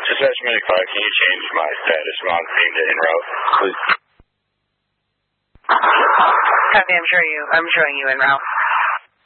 Dispatch Medic 5, can you change my status monitoring to en route, please? Copy, I'm showing you en route.